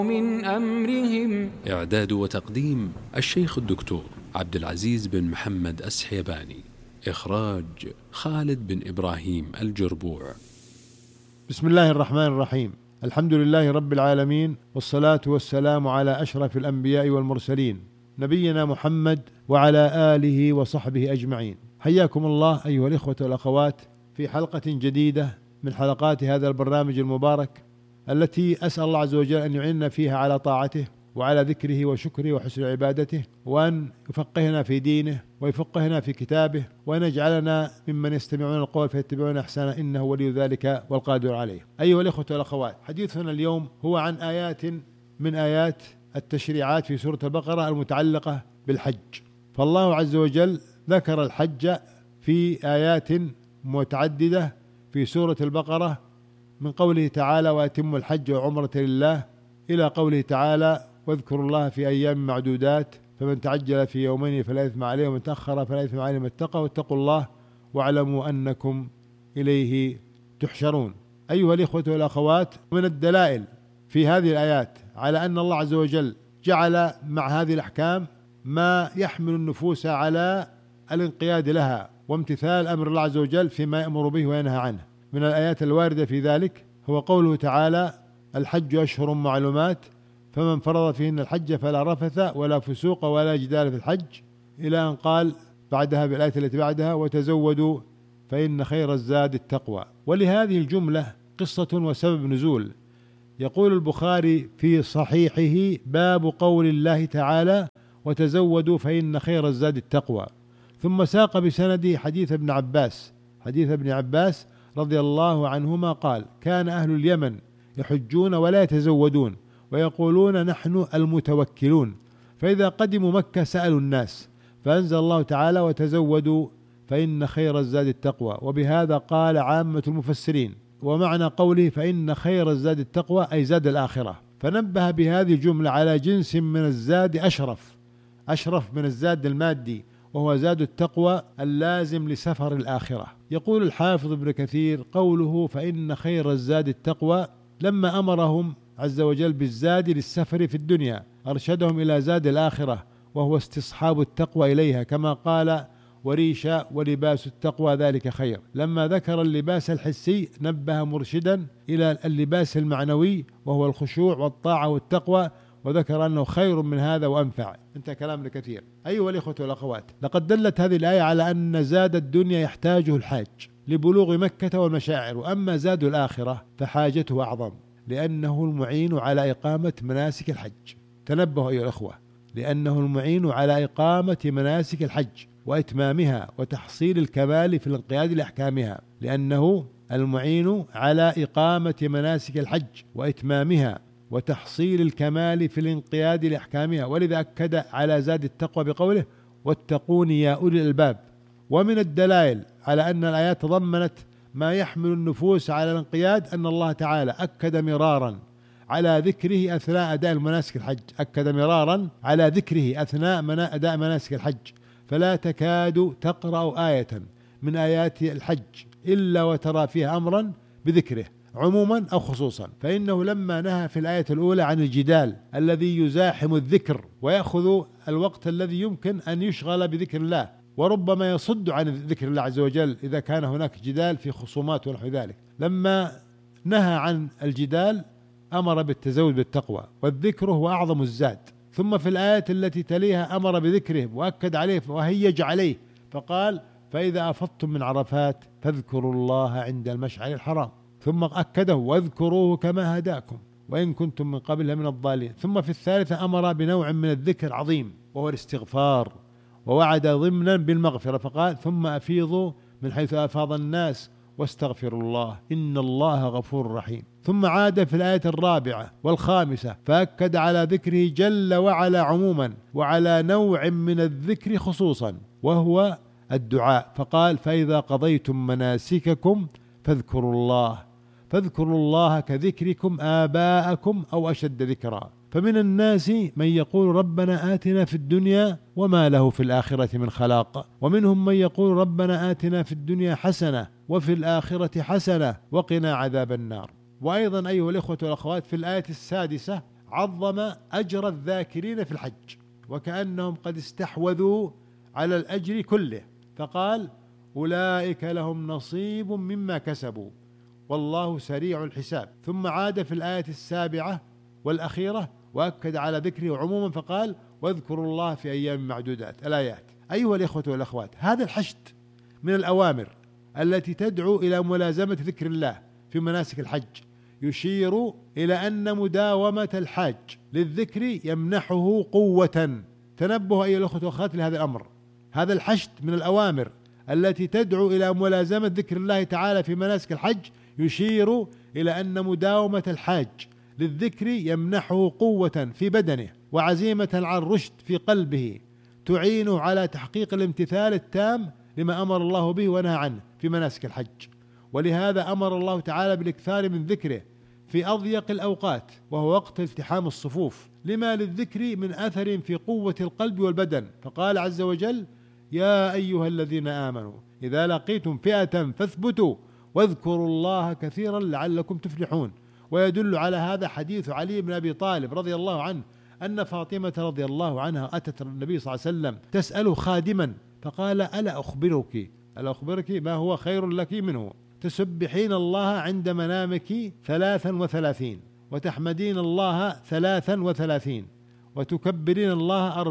من أمرهم. إعداد وتقديم الشيخ الدكتور عبد العزيز بن محمد السحيباني. إخراج خالد بن إبراهيم الجربوع. بسم الله الرحمن الرحيم. الحمد لله رب العالمين، والصلاة والسلام على أشرف الأنبياء والمرسلين نبينا محمد وعلى آله وصحبه أجمعين. حياكم الله أيها الإخوة والأخوات في حلقة جديدة من حلقات هذا البرنامج المبارك، التي أسأل الله عز وجل أن يعيننا فيها على طاعته وعلى ذكره وشكره وحسن عبادته، وأن يفقهنا في دينه ويفقهنا في كتابه، وأن يجعلنا ممن يستمعون القول فيتبعون أحسنه، إنه ولي ذلك والقادر عليه. أيها الإخوة والأخوات، حديثنا اليوم هو عن آيات من آيات التشريعات في سورة البقرة المتعلقة بالحج. فالله عز وجل ذكر الحج في آيات متعددة في سورة البقرة، من قوله تعالى: وأتموا الحج وعمرة لله، إلى قوله تعالى: واذكروا الله في أيام معدودات، فمن تعجل في يومين فلا إثم عليه ومن تأخر فلا إثم عليه من اتقى واتقوا الله واعلموا أنكم إليه تحشرون. أيها الإخوة والأخوات، من الدلائل في هذه الآيات على أن الله عز وجل جعل مع هذه الأحكام ما يحمل النفوس على الانقياد لها وامتثال أمر الله عز وجل فيما يأمر به وينهى عنه. من الآيات الواردة في ذلك هو قوله تعالى: الحج أشهر معلومات فمن فرض فيهن الحج فلا رفث ولا فسوق ولا جدال في الحج، إلى أن قال بعدها بالآية التي بعدها: وتزودوا فإن خير الزاد التقوى. ولهذه الجملة قصة وسبب نزول. يقول البخاري في صحيحه: باب قول الله تعالى: وتزودوا فإن خير الزاد التقوى. ثم ساق بسنده حديث ابن عباس رضي الله عنهما قال: كان أهل اليمن يحجون ولا يتزودون ويقولون نحن المتوكلون، فإذا قدموا مكة سألوا الناس، فأنزل الله تعالى: وتزودوا فإن خير الزاد التقوى. وبهذا قال عامة المفسرين. ومعنى قوله فإن خير الزاد التقوى أي زاد الآخرة، فنبه بهذه الجملة على جنس من الزاد أشرف من الزاد المادي، وهو زاد التقوى اللازم لسفر الآخرة. يقول الحافظ ابن كثير: قوله فإن خير الزاد التقوى لما أمرهم عز وجل بالزاد للسفر في الدنيا أرشدهم إلى زاد الآخرة، وهو استصحاب التقوى إليها، كما قال: وريشا ولباس التقوى ذلك خير. لما ذكر اللباس الحسي نبه مرشدا إلى اللباس المعنوي، وهو الخشوع والطاعة والتقوى، وذكر أنه خير من هذا وأنفع. انتهى كلام ابن كثير. أيها الإخوة والأخوات، لقد دلت هذه الآية على أن زاد الدنيا يحتاجه الحاج لبلوغ مكة والمشاعر، وأما زاد الآخرة فحاجته أعظم، لأنه المعين على إقامة مناسك الحج. تنبهوا أيها الأخوة، لأنه المعين على إقامة مناسك الحج وإتمامها وتحصيل الكمال في الانقياد لأحكامها، لأنه المعين على إقامة مناسك الحج وإتمامها وتحصيل الكمال في الانقياد لأحكامها، ولذا أكد على زاد التقوى بقوله: واتقون يا أولي الألباب. ومن الدلائل على أن الآيات تضمنت ما يحمل النفوس على الانقياد أن الله تعالى أكد مرارا على ذكره أثناء أداء مناسك الحج، أداء مناسك الحج، فلا تكاد تقرأ آية من آيات الحج إلا وترى فيها أمرا بذكره عموما أو خصوصا. فإنه لما نهى في الآية الأولى عن الجدال الذي يزاحم الذكر ويأخذ الوقت الذي يمكن أن يشغل بذكر الله، وربما يصد عن ذكر الله عز وجل إذا كان هناك جدال في خصومات ونحو ذلك، لما نهى عن الجدال أمر بالتزود بالتقوى، والذكر هو أعظم الزاد. ثم في الآية التي تليها أمر بذكره وأكد عليه وهيج عليه، فقال: فإذا أفضتم من عرفات فاذكروا الله عند المشعر الحرام، ثم أكده: واذكروه كما هداكم وإن كنتم من قبل من الضالين. ثم في الثالثة أمر بنوع من الذكر عظيم وهو الاستغفار، ووعد ضمنا بالمغفرة، فقال: ثم أفيضوا من حيث أفاض الناس واستغفروا الله إن الله غفور رحيم. ثم عاد في الآية الرابعة والخامسة فأكد على ذكره جل وعلا عموما، وعلى نوع من الذكر خصوصا، وهو الدعاء، فقال: فإذا قضيتم مناسككم فاذكروا الله كذكركم آباءكم أو أشد ذكرا. فمن الناس من يقول ربنا آتنا في الدنيا وما له في الآخرة من خلاق، ومنهم من يقول ربنا آتنا في الدنيا حسنة وفي الآخرة حسنة وقنا عذاب النار. وأيضا أيها الإخوة والأخوات، في الآية السادسة عظم أجر الذاكرين في الحج، وكأنهم قد استحوذوا على الأجر كله، فقال أولئك لهم نصيب مما كسبوا والله سريع الحساب. ثم عاد في الآية 7 والأخيرة وأكد على ذكره عموما فقال واذكروا الله في أيام معدودات الآيات. أيها الإخوة والأخوات، هذا الحشد من الأوامر التي تدعو إلى ملازمة ذكر الله في مناسك الحج، يشير إلى أن مداومة الحاج للذكر يمنحه قوة. تنبه أيها الأخوة والأخوات لهذا الأمر. هذا الحشد من الأوامر التي تدعو إلى ملازمة ذكر الله تعالى في مناسك الحج، يشير إلى أن مداومة الحاج للذكر يمنحه قوة في بدنه وعزيمة على الرشد في قلبه، تعينه على تحقيق الامتثال التام لما أمر الله به ونهى عنه في مناسك الحج. ولهذا أمر الله تعالى بالاكثار من ذكره في أضيق الأوقات، وهو وقت التحام الصفوف، لما للذكر من أثر في قوة القلب والبدن. فقال عز وجل يا أيها الذين آمنوا إذا لقيتم فئة فاثبتوا واذكروا الله كثيرا لعلكم تفلحون. ويدل على هذا حديث علي بن أبي طالب رضي الله عنه أن فاطمة رضي الله عنها أتت النبي صلى الله عليه وسلم تسأله خادما فقال ألا أخبرك ما هو خير لك منه؟ تسبحين الله عند منامك 33 وتحمدين الله 33 وتكبرين الله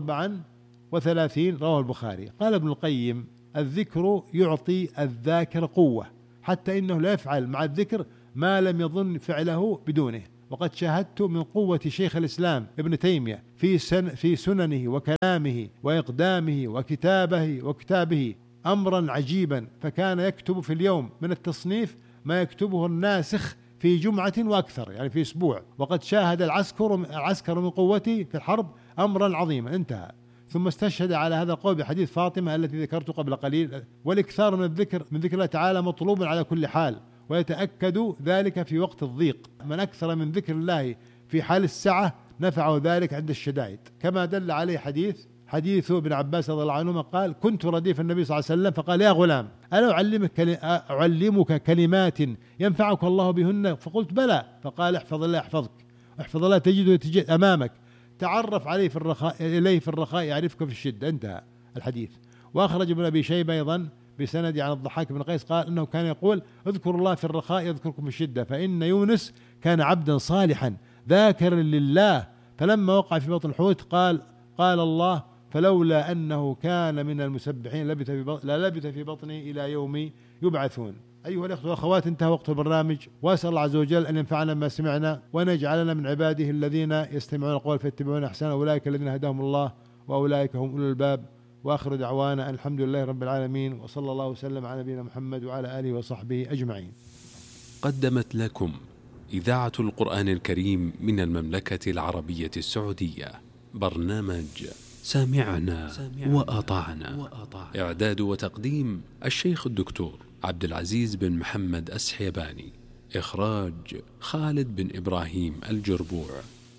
34. رواه البخاري. قال ابن القيم الذكر يعطي الذاكر قوة، حتى إنه لا يفعل مع الذكر ما لم يظن فعله بدونه. وقد شاهدت من قوة شيخ الإسلام ابن تيمية في سننه وكلامه وإقدامه وكتابه أمرا عجيبا، فكان يكتب في اليوم من التصنيف ما يكتبه الناسخ في جمعة وأكثر، يعني في أسبوع. وقد شاهد العسكر من قوته في الحرب أمرا عظيما. انتهى. ثم استشهد على هذا القول بحديث فاطمة التي ذكرت قبل قليل. والاكثار من ذكر الله تعالى مطلوب على كل حال، ويتأكد ذلك في وقت الضيق. من أكثر من ذكر الله في حال السعة نفعه ذلك عند الشدائد، كما دل عليه حديث ابن عباس رضي الله عنهما قال كنت رديف النبي صلى الله عليه وسلم فقال يا غلام ألا أعلمك كلمات ينفعك الله بهن؟ فقلت بلى. فقال احفظ الله يحفظك، احفظ الله تجد أمامك، تعرف عليه إليه في الرخاء يعرفك في الشدة. انتهى الحديث. وأخرج ابن أبي شيبة أيضا بسند عن الضحاك بن قيس قال إنه كان يقول اذكروا الله في الرخاء يذكركم في الشدة، فإن يونس كان عبدا صالحا ذاكرا لله، فلما وقع في بطن الحوت قال الله فلولا أنه كان من المسبحين للبث في بطنه إلى يوم يبعثون. أيها الأخوة والأخوات، انتهى وقت البرنامج، وأسأل الله عز وجل أن ينفعنا ما سمعنا وأن يجعلنا من عباده الذين يستمعون القول فيتبعون أحسنه، أولئك الذين هداهم الله وأولئك هم أولو الباب. وآخر دعوانا الحمد لله رب العالمين، وصلى الله وسلم على نبينا محمد وعلى آله وصحبه أجمعين. قدمت لكم إذاعة القرآن الكريم من المملكة العربية السعودية برنامج سامعنا وأطعنا. إعداد وتقديم الشيخ الدكتور عبد العزيز بن محمد السحيباني. إخراج خالد بن إبراهيم الجربوع.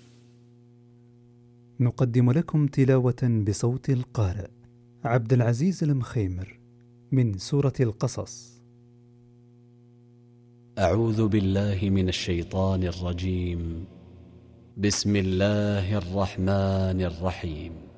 نقدم لكم تلاوة بصوت القارئ عبد العزيز المخيمر من سورة القصص. أعوذ بالله من الشيطان الرجيم. بسم الله الرحمن الرحيم.